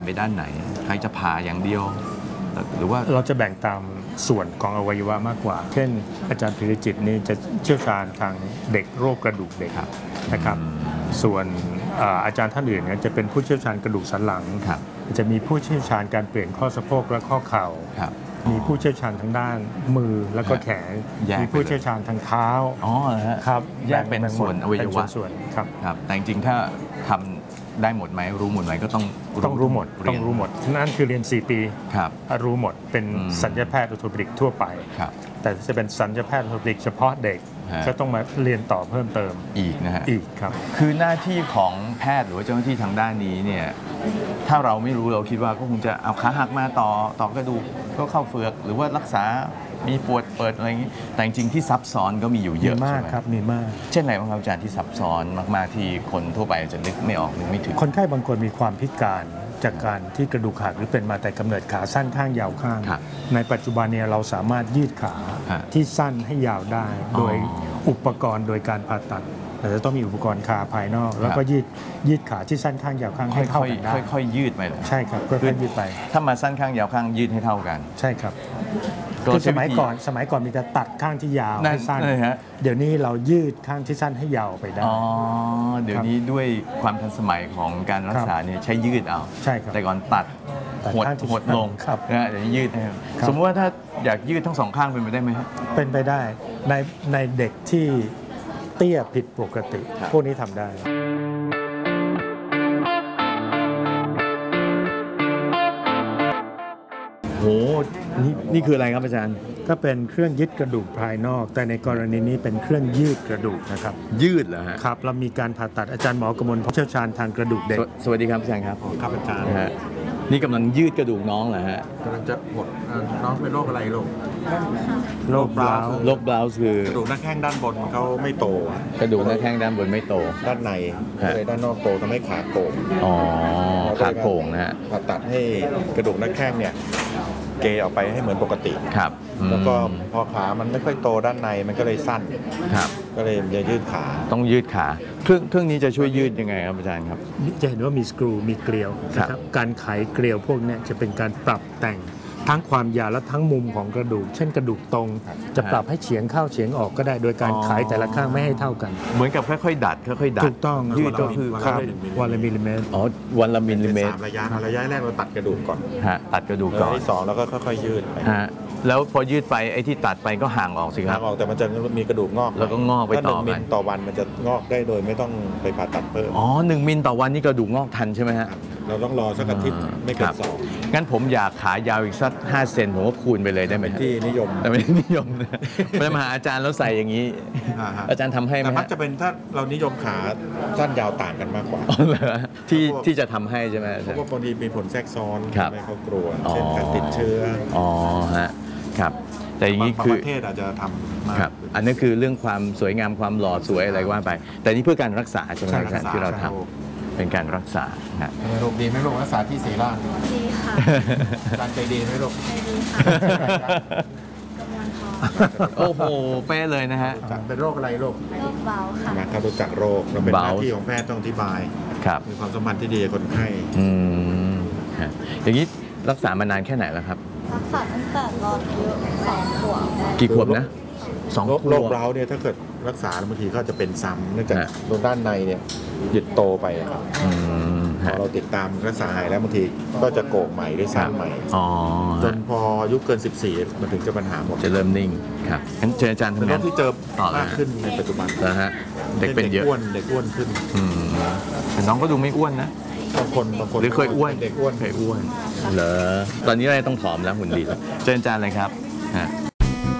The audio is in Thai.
ไปด้านไหนใครจะผ่าอย่างเดียวหรือว่าเราจะแบ่งตามส่วนของอวัยวะมากกว่าเช่นอาจารย์พิริจิตนี่จะเชี่ยวชาญทางเด็กโรคกระดูกเด็กนะครับส่วนอาจารย์ท่านอื่นจะเป็นผู้เชี่ยวชาญกระดูกสันหลังจะมีผู้เชี่ยวชาญการเปลี่ยนข้อสะโพกและข้อเข่ามีผู้เชี่ยวชาญทางด้านมือแล้วก็แขนมีผู้เชี่ยวชาญทางเท้าครับแยกเป็นส่วนอวัยวะส่วนครับแต่จริงๆถ้าทำได้หมดไหมรู้หมดไหมก็ต้องรู้หมดนั่นคือเรียน4 ปีรู้หมดเป็นศัลยแพทย์ออร์โทปิดิกทั่วไปแต่จะเป็นศัลยแพทย์ออร์โทปิดิกเฉพาะเด็กก็ต้องมาเรียนต่อเพิ่มเติมอีกนะฮะอีกครับคือหน้าที่ของแพทย์หรือว่าเจ้าหน้าที่ทางด้านนี้เนี่ยถ้าเราไม่รู้เราคิดว่าก็คงจะเอาขาหักมาต่อกระดูกก็เข้าเฟือกหรือว่ารักษามีปวดเปิดอะไรอย่างนี้แต่จริงๆที่ซับซ้อนก็มีอยู่เยอะมากครับมีมากเช่นไหนบ้างครับอาจารย์ที่ซับซ้อนมากๆที่คนทั่วไปจะนึกไม่ออกนึกไม่ถึงคนไข้บางคนมีความพิการจากการที่กระดูกหักหรือเป็นมาแต่กำเนิดขาสั้นข้างยาวข้างในปัจจุบันเนี่ยเราสามารถยืดขาที่สั้นให้ยาวได้โดยอุปกรณ์โดยการผ่าตัดแต่จะต้องมีอุปกรณ์ขาภายนอกแล้วก็ยืดขาที่สั้นข้างยาวข้างให้เท่ากันได้ค่อยๆยืดไปใช่ครับค่อยๆยืดไปถ้ามาสั้นข้างยาวข้างยืดให้เท่ากันใช่ครับคือสมัยก่อนมีแต่ตัดข้างที่ยาวให้สั้นเดี๋ยวนี้เรายืดข้างที่สั้นให้ยาวไปได้เดี๋ยวนี้ด้วยความทันสมัยของการรักษาเนี่ยใช้ยืดเอาใช่ครับแต่ก่อนตัดหดลงนะเดี๋ยวนี้ยืดให้สมมติว่าถ้าอยากยืดทั้งสองข้างเป็นไปได้ไหมครับเป็นไปได้ในเด็กที่เตี้ยผิดปกติพวกนี้ทำได้โหนี่คืออะไรครับอาจารย์ก็เป็นเครื่องยึดกระดูกภายนอกแต่ในกรณีนี้เป็นเครื่องยืดกระดูกนะครับยืดเหรอฮะครับเรามีการผ่าตัดอาจารย์หมอกมลผู้เชี่ยวชาญทางกระดูกเด็กสวัสดีครับอาจารย์ครับครับอาจารย์นี่กำลังยืดกระดูกน้องเหรอฮะกำลังจะหดน้องเป็นโรคอะไรลูกโรคบลาวคือกระดูกหน้าแข้งด้านบนเขาไม่โตกระดูกหน้าแข้งด้านบนไม่โตด้านในเลยด้านนอกโตทำให้ขาโก่งขาโก่งนะฮะผ่าตัดให้กระดูกหน้าแข้งเนี่ยเกยออกไปให้เหมือนปกติครับแล้วก็พอขามันไม่ค่อยโตด้านในมันก็เลยสั้นครับก็เลยจะยืดขาต้องยืดขาเครื่องนี้จะช่วยยืดยังไงครับอาจารย์ครับจะเห็นว่ามีสกรูมีเกลียวนะครับการไขเกลียวพวกนี้จะเป็นการปรับแต่งทั้งความยาวและทั้งมุมของกระดูกเช่นกระดูกตรงจะปรับให้เฉียงเข้าเฉียงออกก็ได้โดยการไขแต่ละข้างไม่ให้เท่ากันเหมือนกับค่อยๆดัดค่อยๆดัดถูกต้องยืดก็คือวันละมิลลิเมตรวันละมิลลิเมตรระยะแรกเราตัดกระดูกก่อนตัดกระดูกก่อนที่2แล้วก็ค่อยๆยืดไปแล้วพอยืดไปไอ้ที่ตัดไปก็ห่างออกสิครับห่างออกแต่มันจะมีกระดูกงอกแล้วก็งอกไปต่อกันต่อวันมันจะงอกได้โดยไม่ต้องไปผ่าตัดเพิ่ม 1 มิลต่อวันนี่กระดูกงอกทันใช่ไหมฮะเราต้องรอสักอาทิตย์ไม่เกิน2 งั้นผมอยากขายาวอีกสัก5 เซนผมก็คูณไปเลยได้ไหมที่นิยมแต่ไม่นิยมนะไปมาหาอาจารย์แล้วใส่อย่างนี้อาจารย์ทำให้ไหมแต่มักจะเป็นถ้าเรานิยมขาสั้นยาวต่างกันมากกว่าที่จะทำให้ใช่ไหมเพราะว่าบางทีมีผลแทรกซ้อนไม่เขากลัวเช่นการติดเชื้อฮะครับแต่อย่างนี้คือประเทศอาจจะทำครับอันนั้นคือเรื่องความสวยงามความหล่อสวยอะไรว่าไป แต่นี่เพื่อการรักษาใช่ไหมครับที่เราทำเป็นการรักษาครับโรคดีไหมโรครักษาที่ศรีราชดีค่ะการใจดีไหมโรคใจดีค่ะโอ้โหเป๊ะเลยนะฮะเป็นโรคอะไรโรคเบาค่ะถ้ารู้จักโรคเราเป็นหน้าที่ของแพทย์ต้องอธิบายมีความสัมพันธ์ที่ดีกับคนไข้อย่างนี้รักษามานานแค่ไหนแล้วครับรักษาตั้งแต่ตอนอายุ2 ขวบกี่ขวบนะ2 ขวบโรคเร้าเนี่ยถ้าเกิดรักษาบางทีก็จะเป็นซ้ำเนื่องจากโดนด้านในเนี่ยหยุดโตไปครับเราติดตามรักษาหายแล้วบางทีก็จะโกกใหม่ด้วยซ้ำใหม่จนพออายุเกิน14มันถึงจะปัญหาหมดจะเริ่มนิ่งครับงั้นเจออาจารย์ทำงานที่เจอมากขึ้นในปัจจุบันนะฮะเด็กเป็นเยอะเด็กอ้วนขึ้นแต่น้องก็ดูไม่อ้วนนะบางคนหรือเคยอ้วนเด็กอ้วนเหรอตอนนี้เราต้องผอมแล้วหุ่นดีแล้วเจออาจารย์เลยครับ